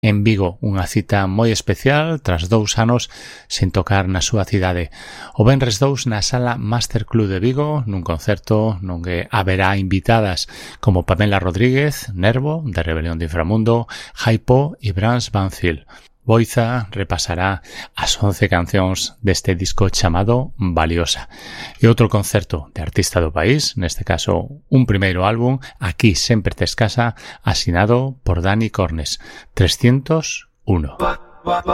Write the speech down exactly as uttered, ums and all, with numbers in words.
en Vigo, unha cita moi especial tras dous anos sen tocar na súa cidade. O venres dous na Sala Master Club de Vigo, nun concerto non que haberá invitadas como Pamela Rodríguez, Nervo, de Rebelión de Inframundo, Jaipo e Brans Banfield. Boiza repasará as once cancións deste disco chamado Valiosa. E outro concerto de artista do país, neste caso un primeiro álbum, Aquí sempre tes casa, asinado por Dani Cornes, trescientos uno.